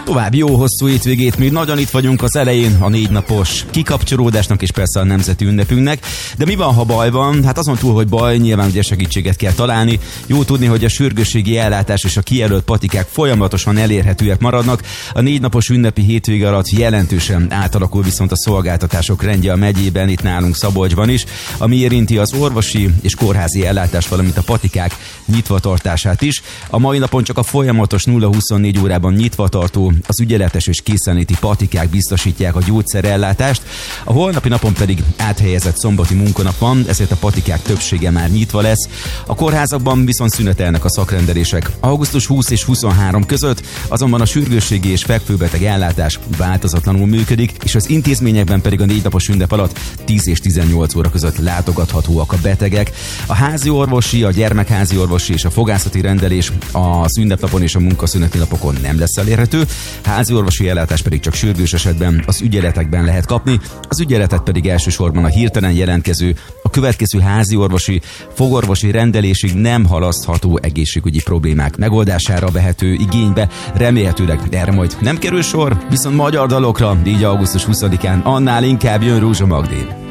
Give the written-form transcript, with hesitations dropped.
További jó hosszú hétvégét, mi nagyon itt vagyunk az elején a 4 napos kikapcsolódásnak és persze a nemzeti ünnepünknek. De mi van, ha baj van? Hát azon túl, hogy baj, nyilván ugye segítséget kell találni. Jó tudni, hogy a sürgősségi ellátás és a kijelölt patikák folyamatosan elérhetőek maradnak. A 4 napos ünnepi hétvége alatt jelentősen átalakul viszont a szolgáltatások rendje a megyében, itt nálunk Szabolcsban is, ami érinti az orvosi és kórházi ellátást, valamint a patikák nyitvatartását is. A mai napon csak a folyamatos 0-24 órában nyitva tartó, az ügyeletes és készenléti patikák biztosítják a gyógyszerellátást. A holnapi napon pedig áthelyezett szombati munkanap van, ezért a patikák többsége már nyitva lesz. A kórházakban viszont szünetelnek a szakrendelések augusztus 20 és 23 között, azonban a sürgősségi és fekvőbeteg ellátás változatlanul működik, és az intézményekben pedig a 4 napos ünnep alatt 10 és 18 óra között látogathatóak a betegek. A házi orvosi, a gyermekházi orvosi és a fogászati rendelés az ünnepnapon és a munkaszüneti napokon nem lesz elérhető. Házi orvosi ellátás pedig csak sürgős esetben az ügyeletekben lehet kapni, az ügyeletet pedig elsősorban a hirtelen jelentkező, a következő házi orvosi, fogorvosi rendelésig nem halasztható egészségügyi problémák megoldására vehető igénybe. Remélhetőleg erre majd nem kerül sor, viszont magyar dalokra, így augusztus 20-án annál inkább jön Rózsa Magdén.